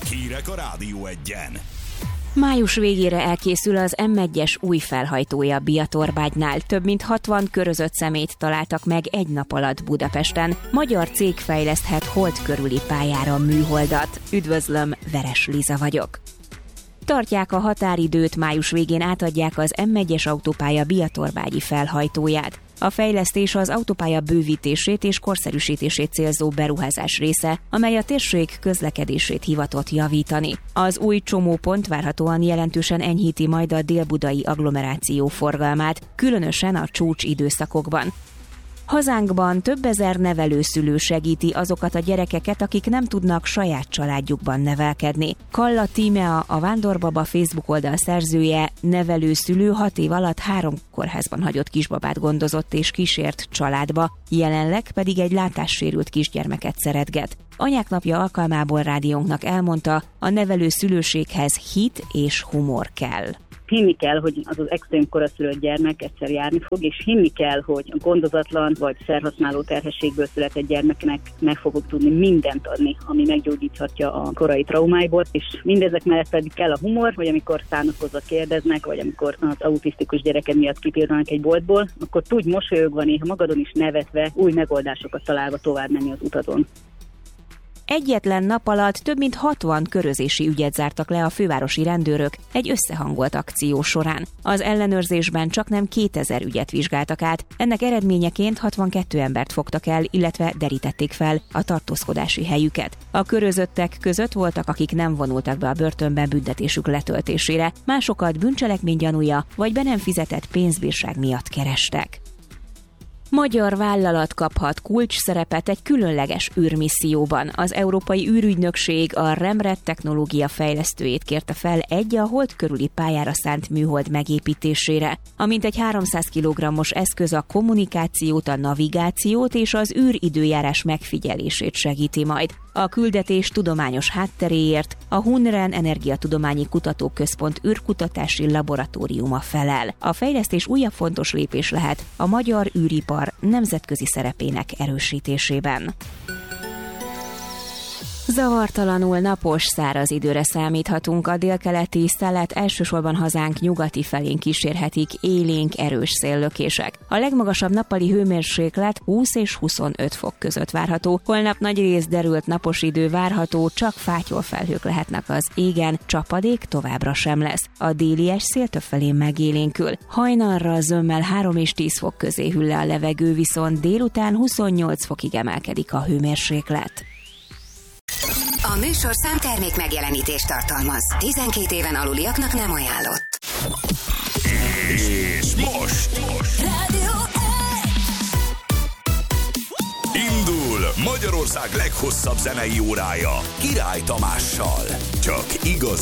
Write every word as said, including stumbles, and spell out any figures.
Hírek a Rádió Egyen. Május végére elkészül az em egyes új felhajtója Biatorbágynál. Több mint hatvan körözött szemét találtak meg egy nap alatt Budapesten. Magyar cég fejleszthet hold körüli pályára műholdat. Üdvözlöm, Veres Liza vagyok. Tartják a határidőt, május végén átadják az em egyes autópálya biatorbágyi felhajtóját. A fejlesztés az autópálya bővítését és korszerűsítését célzó beruházás része, amely a térség közlekedését hivatott javítani. Az új csomópont várhatóan jelentősen enyhíti majd a dél-budai agglomeráció forgalmát, különösen a csúcsidőszakokban. Hazánkban több ezer nevelőszülő segíti azokat a gyerekeket, akik nem tudnak saját családjukban nevelkedni. Kalla Tímea, a Vándorbaba Facebook oldal szerzője, nevelőszülő hat év alatt három kórházban hagyott kisbabát gondozott és kísért családba, jelenleg pedig egy látássérült kisgyermeket szeretget. Anyák napja alkalmából rádiónknak elmondta, a nevelőszülőséghez hit és humor kell. Hinni kell, hogy az az extrém koraszülött gyermek egyszer járni fog, és hinni kell, hogy a gondozatlan vagy szerhasználó terhességből született gyermeknek meg fogok tudni mindent adni, ami meggyógyíthatja a korai traumáiból, és mindezek mellett pedig kell a humor, hogy amikor szánakozva kérdeznek, vagy amikor az autisztikus gyereked miatt kipirranak egy boltból, akkor tudj mosolyogva, néha magadon is nevetve, új megoldásokat találva tovább menni az utadon. Egyetlen nap alatt több mint hatvan körözési ügyet zártak le a fővárosi rendőrök egy összehangolt akció során. Az ellenőrzésben csaknem kétezer ügyet vizsgáltak át, ennek eredményeként hatvankettő embert fogtak el, illetve derítették fel a tartózkodási helyüket. A körözöttek között voltak, akik nem vonultak be a börtönbe büntetésük letöltésére, másokat bűncselekmény gyanúja vagy be nem fizetett pénzbírság miatt kerestek. Magyar vállalat kaphat kulcsszerepet egy különleges űrmisszióban. Az Európai űrügynökség a Remret technológia fejlesztőjét kérte fel egy a hold körüli pályára szánt műhold megépítésére. A mintegy háromszáz kilogrammos eszköz a kommunikációt, a navigációt és az űridőjárás megfigyelését segíti majd. A küldetés tudományos hátteréért a Hunren Energiatudományi Kutatóközpont űrkutatási laboratóriuma felel. A fejlesztés újabb fontos lépés lehet a magyar űripar nemzetközi szerepének erősítésében. Zavartalanul napos, száraz időre számíthatunk, a délkeleti szelet elsősorban hazánk nyugati felén kísérhetik élénk erős széllökések. A legmagasabb nappali hőmérséklet húsz és huszonöt fok között várható. Holnap nagyrészt derült napos idő várható, csak fátyolfelhők lehetnek az égen, csapadék továbbra sem lesz. A déli esszél többfelé megélénkül. Hajnalra zömmel három és tíz fok közé hűl le a levegő, viszont délután huszonnyolc fokig emelkedik a hőmérséklet. A műsorszám termék megjelenítést tartalmaz. tizenkét éven aluliaknak nem ajánlott. És most, most. Rádió Indul Magyarország leghosszabb zenei órája Király Tamással. Csak igazi